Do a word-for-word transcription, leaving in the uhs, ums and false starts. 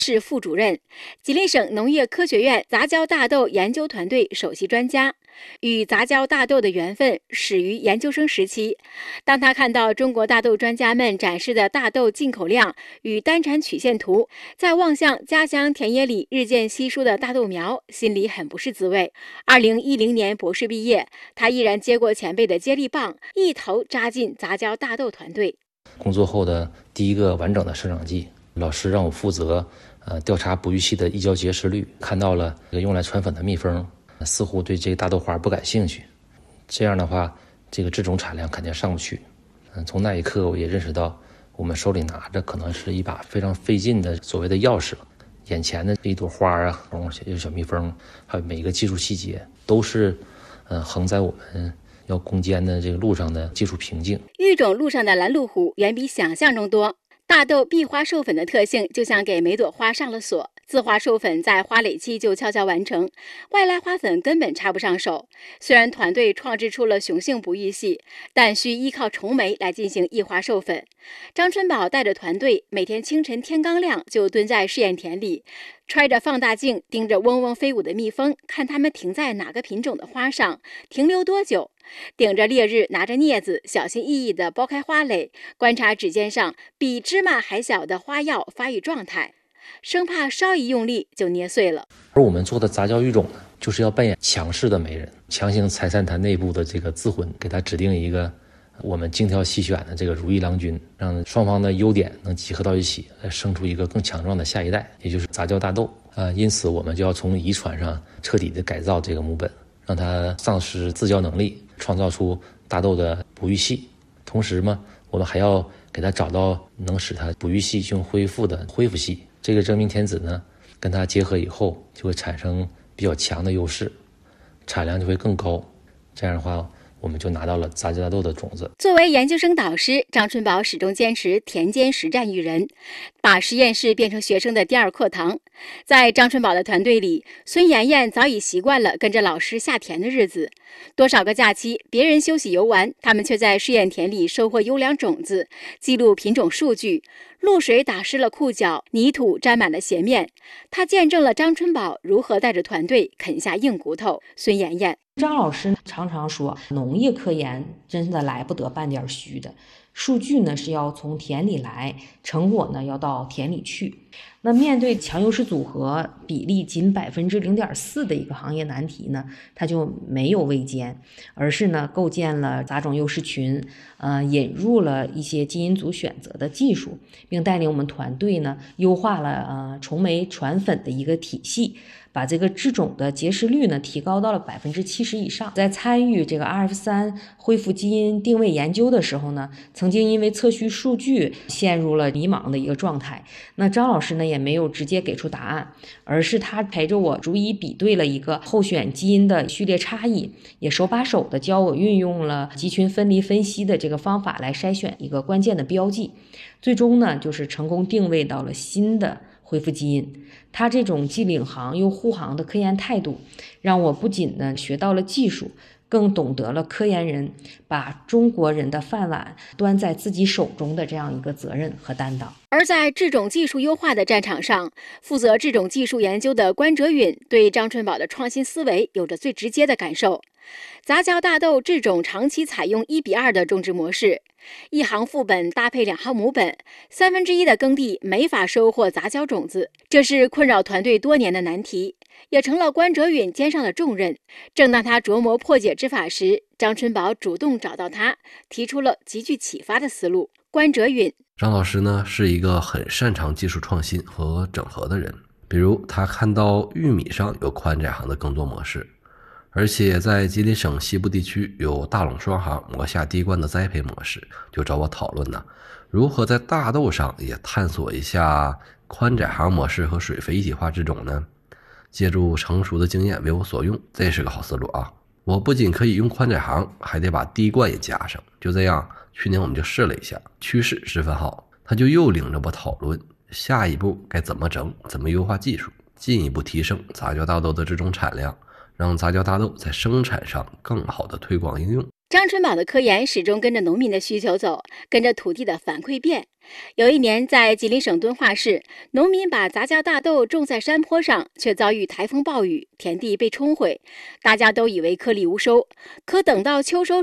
市副主任，吉林省农业科学院杂交大豆研究团队首席专家。与杂交大豆的缘分始于研究生时期。当他看到中国大豆专家们展示的大豆进口量与单产曲线图，再望向家乡田野里日渐稀疏的大豆苗，心里很不是滋味。二零一零年博士毕业，他毅然接过前辈的接力棒，一头扎进杂交大豆团队。 工作后的第一个完整的生长季，老师让我负责呃调查哺育系的异交结实率，看到了用来传粉的蜜蜂似乎对这个大豆花不感兴趣，这样的话这个制种产量肯定上不去。嗯，从那一刻我也认识到，我们手里拿着可能是一把非常费劲的所谓的钥匙，眼前的一朵花啊，有小蜜蜂，还有每一个技术细节，都是呃横在我们要攻坚的这个路上的技术瓶颈。 育种路上的拦路虎远比想象中多。大豆闭花授粉的特性就像给每朵花上了锁，自花授粉在花蕾期就悄悄完成，外来花粉根本插不上手。虽然团队创制出了雄性哺育系，但需依靠虫媒来进行异花授粉。张春宝带着团队每天清晨天刚亮就蹲在试验田里，揣着放大镜盯着嗡嗡飞舞的蜜蜂，看它们停在哪个品种的花上，停留多久。顶着烈日，拿着镊子，小心翼翼地剥开花蕾，观察指尖上比芝麻还小的花药发育状态，生怕稍一用力就捏碎了。 而我们做的杂交育种呢，就是要扮演强势的媒人，强行拆散它内部的这个自婚，给它指定一个我们精挑细选的这个如意郎君，让双方的优点能集合到一起，来生出一个更强壮的下一代，也就是杂交大豆。呃，因此我们就要从遗传上彻底的改造这个母本，让它丧失自交能力，创造出大豆的哺育系。同时嘛，我们还要给它找到能使它哺育系性恢复的恢复系。这个真命天子呢，跟它结合以后，就会产生比较强的优势，产量就会更高。这样的话，我们就拿到了杂交大豆的种子。 作为研究生导师，张春宝始终坚持田间实战育人，把实验室变成学生的第二课堂。在张春宝的团队里，孙妍妍早已习惯了跟着老师下田的日子。多少个假期，别人休息游玩，他们却在试验田里收获优良种子，记录品种数据。露水打湿了裤脚，泥土沾满了鞋面。他见证了张春宝如何带着团队啃下硬骨头。孙妍妍， 张老师常常说，农业科研真的来不得半点虚的，数据呢是要从田里来，成果呢要到田里去。那面对强优势组合比例仅百分之零点四的一个行业难题呢，他就没有畏艰，而是呢构建了杂种优势群，呃，引入了一些基因组选择的技术，并带领我们团队呢优化了呃虫媒传粉的一个体系，把这个制种的结实率呢提高到了百分之七十以上。在参与这个 R F 三 恢复基因定位研究的时候呢，曾经因为测序数据陷入了迷茫的一个状态。那张老师呢也没有直接给出答案，而是他陪着我逐一比对了一个候选基因的序列差异，也手把手的教我运用了集群分离分析的这个方法来筛选一个关键的标记，最终呢就是成功定位到了新的恢复基因。他这种既领航又护航的科研态度，让我不仅呢学到了技术，更懂得了科研人把中国人的饭碗端在自己手中的这样一个责任和担当。 而在制种技术优化的战场上，负责制种技术研究的关哲允对张春宝的创新思维有着最直接的感受。杂交大豆制种长期采用一比二的种植模式，一行副本搭配两行母本，三分之一的耕地没法收获杂交种子，这是困扰团队多年的难题，也成了关哲允肩上的重任。正当他琢磨破解之法时，张春宝主动找到他，提出了极具启发的思路。关哲允， 张老师呢是一个很擅长技术创新和整合的人，比如他看到玉米上有宽窄行的耕作模式，而且在吉林省西部地区有大垄双行磨下滴灌的栽培模式，就找我讨论呢，如何在大豆上也探索一下宽窄行模式和水肥一体化制种呢？借助成熟的经验为我所用，这是个好思路啊！我不仅可以用宽窄行，还得把滴灌也加上。就这样，去年我们就试了一下，趋势十分好。他就又领着我讨论下一步该怎么整，怎么优化技术，进一步提升杂交大豆的这种产量，让杂交大豆在生产上更好的推广应用。 张春宝的科研始终跟着农民的需求走，跟着土地的反馈变。有一年，在吉林省敦化市，农民把杂交大豆种在山坡上，却遭遇台风暴雨，田地被冲毁，大家都以为颗粒无收。可等到秋收